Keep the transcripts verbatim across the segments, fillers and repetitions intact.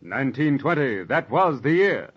nineteen twenty, that was the year.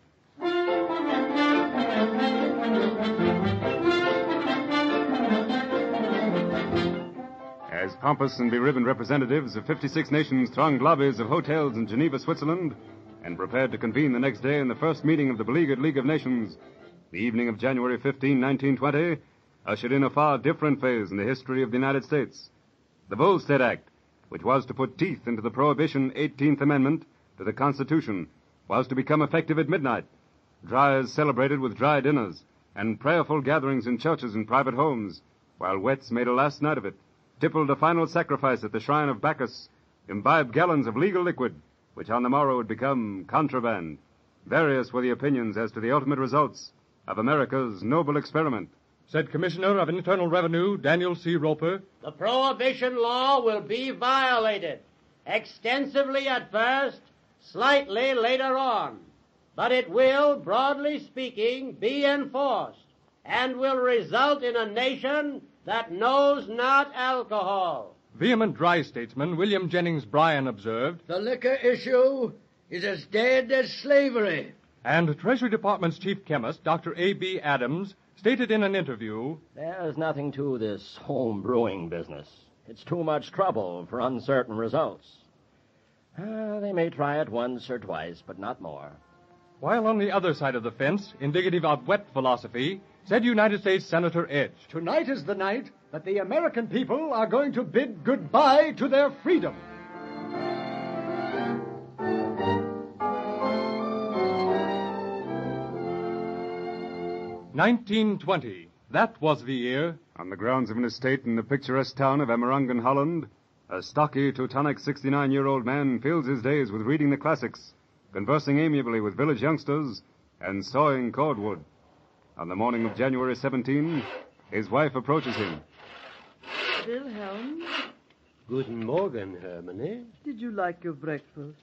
As pompous and beribboned representatives of fifty-six nations thronged lobbies of hotels in Geneva, Switzerland, and prepared to convene the next day in the first meeting of the beleaguered League of Nations, the evening of January fifteenth, nineteen twenty, ushered in a far different phase in the history of the United States. The Volstead Act, which was to put teeth into the Prohibition eighteenth Amendment to the Constitution, was to become effective at midnight. Dryers celebrated with dry dinners and prayerful gatherings in churches and private homes, while wets made a last night of it, tippled a final sacrifice at the shrine of Bacchus, imbibed gallons of legal liquid, which on the morrow would become contraband. Various were the opinions as to the ultimate results of America's noble experiment. Said Commissioner of Internal Revenue Daniel C. Roper, "The Prohibition law will be violated, extensively at first, slightly later on. But it will, broadly speaking, be enforced, and will result in a nation that knows not alcohol." Vehement dry statesman William Jennings Bryan observed, "The liquor issue is as dead as slavery." And Treasury Department's chief chemist, Doctor A B Adams, stated in an interview, "There's nothing to this home brewing business. It's too much trouble for uncertain results. Uh, they may try it once or twice, but not more." While on the other side of the fence, indicative of wet philosophy, said United States Senator Edge, "Tonight is the night that the American people are going to bid goodbye to their freedom." nineteen twenty. That was the year. On the grounds of an estate in the picturesque town of Amerongen, Holland, a stocky, Teutonic sixty-nine-year-old man fills his days with reading the classics, conversing amiably with village youngsters, and sawing cordwood. On the morning of January seventeenth, his wife approaches him. Wilhelm? Guten Morgen, Hermine. Did you like your breakfast?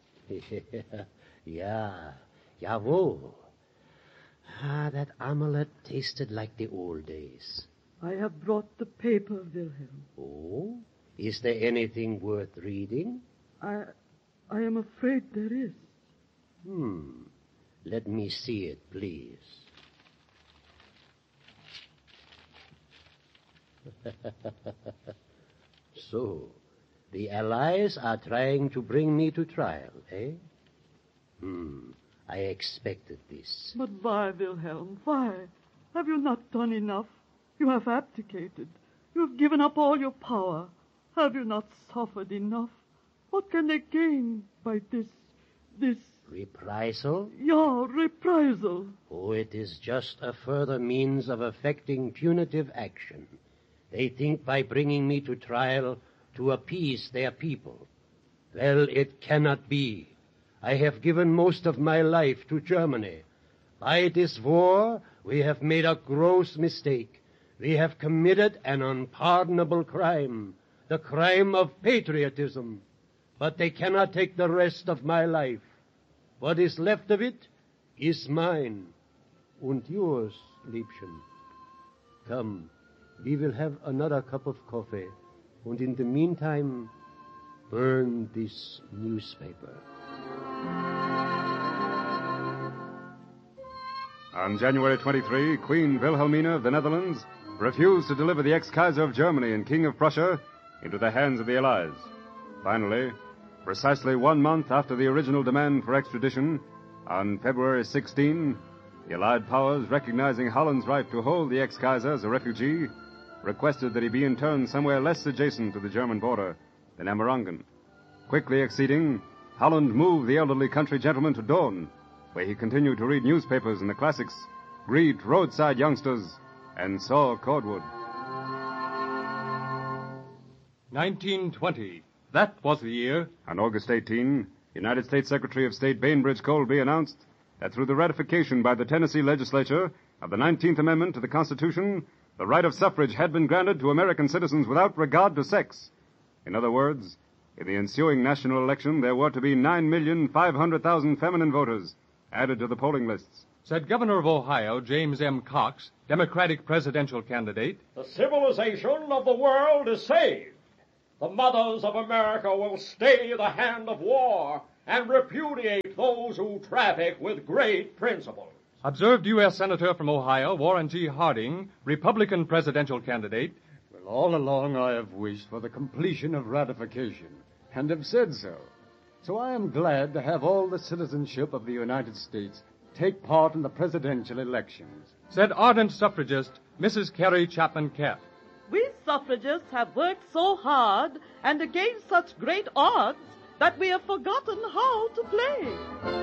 Ja, jawohl. Ah, that omelette tasted like the old days. I have brought the paper, Wilhelm. Oh? Is there anything worth reading? I... I am afraid there is. Hmm. Let me see it, please. So, the Allies are trying to bring me to trial, eh? Hmm. I expected this. But why, Wilhelm? Why? Have you not done enough? You have abdicated. You have given up all your power. Have you not suffered enough? What can they gain by this, this... Reprisal? Yeah, reprisal. Oh, it is just a further means of effecting punitive action. They think by bringing me to trial to appease their people. Well, it cannot be. I have given most of my life to Germany. By this war, we have made a gross mistake. We have committed an unpardonable crime, the crime of patriotism. But they cannot take the rest of my life. What is left of it is mine, and yours, Liebchen. Come, we will have another cup of coffee, and in the meantime, burn this newspaper. On January twenty-third, Queen Wilhelmina of the Netherlands refused to deliver the ex-Kaiser of Germany and King of Prussia into the hands of the Allies. Finally, precisely one month after the original demand for extradition, on February sixteenth, the Allied powers, recognizing Holland's right to hold the ex-Kaiser as a refugee, requested that he be interned somewhere less adjacent to the German border than Amerongen. Quickly acceding, Holland moved the elderly country gentleman to Doorn, where he continued to read newspapers and the classics, greet roadside youngsters, and saw cordwood. nineteen twenty. That was the year. On August eighteenth, United States Secretary of State Bainbridge Colby announced that through the ratification by the Tennessee legislature of the nineteenth Amendment to the Constitution, the right of suffrage had been granted to American citizens without regard to sex. In other words, in the ensuing national election, there were to be nine million five hundred thousand feminine voters added to the polling lists. Said Governor of Ohio, James M. Cox, Democratic presidential candidate, "The civilization of the world is saved. The mothers of America will stay the hand of war and repudiate those who traffic with great principles. Observed U S Senator from Ohio, Warren G. Harding, Republican presidential candidate. Well, all along I have wished for the completion of ratification, and have said so. So I am glad to have all the citizenship of the United States take part in the presidential elections. Said ardent suffragist Missus Carrie Chapman Catt. We suffragists have worked so hard and against such great odds that we have forgotten how to play.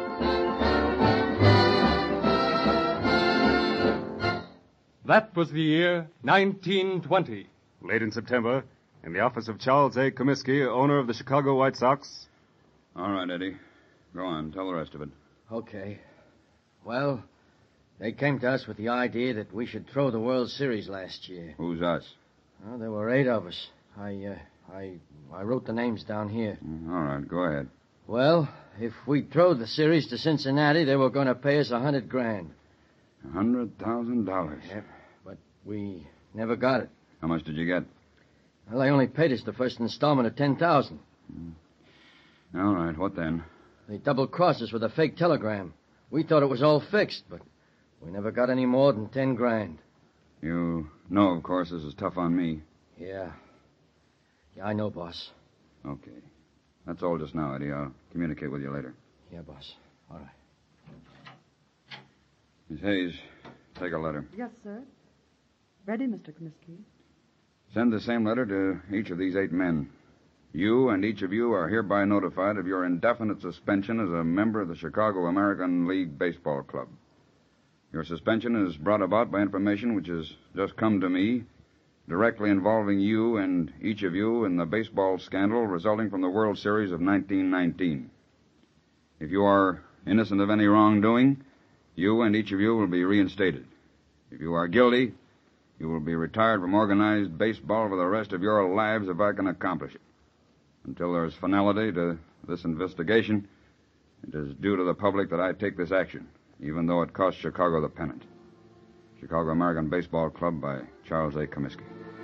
That was the year nineteen twenty. Late in September, in the office of Charles A. Comiskey, owner of the Chicago White Sox. All right, Eddie. Go on. Tell the rest of it. Okay. Well, they came to us with the idea that we should throw the World Series last year. Who's us? Well, there were eight of us. I, uh, I, I wrote the names down here. All right, go ahead. Well, if we throw the series to Cincinnati, they were going to pay us a hundred grand. A hundred thousand dollars. Yep, but we never got it. How much did you get? Well, they only paid us the first installment of ten thousand. Mm. All right, what then? They double-crossed us with a fake telegram. We thought it was all fixed, but we never got any more than ten grand. You know, of course, this is tough on me. Yeah. Yeah, I know, boss. Okay. That's all just now, Eddie. I'll communicate with you later. Yeah, boss. All right. Miss Hayes, take a letter. Yes, sir. Ready, Mister Comiskey. Send the same letter to each of these eight men. You and each of you are hereby notified of your indefinite suspension as a member of the Chicago American League Baseball Club. Your suspension is brought about by information which has just come to me, directly involving you and each of you in the baseball scandal resulting from the World Series of nineteen nineteen. If you are innocent of any wrongdoing, you and each of you will be reinstated. If you are guilty, you will be retired from organized baseball for the rest of your lives if I can accomplish it. Until there is finality to this investigation, it is due to the public that I take this action, even though it costs Chicago the pennant. Chicago American Baseball Club by Charles A. Comiskey.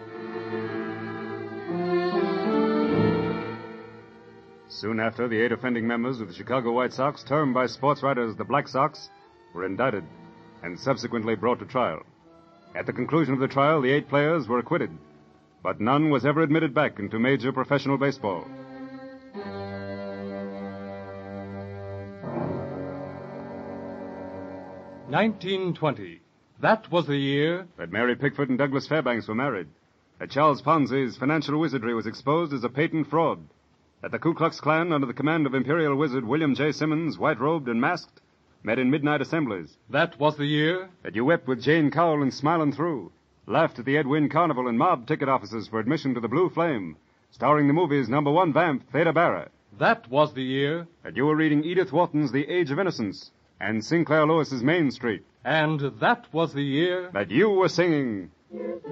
Soon after, the eight offending members of the Chicago White Sox, termed by sports writers the Black Sox, were indicted and subsequently brought to trial. At the conclusion of the trial, the eight players were acquitted, but none was ever admitted back into major professional baseball. nineteen twenty. That was the year that Mary Pickford and Douglas Fairbanks were married. That Charles Ponzi's financial wizardry was exposed as a patent fraud. That the Ku Klux Klan, under the command of Imperial Wizard William J. Simmons, white-robed and masked, met in midnight assemblies. That was the year that you wept with Jane Cowell in Smilin' Through, laughed at the Ed Wynn Carnival and mobbed ticket offices for admission to the Blue Flame, starring the movie's number one vamp, Theda Bara. That was the year that you were reading Edith Wharton's The Age of Innocence and Sinclair Lewis's Main Street. And that was the year that you were singing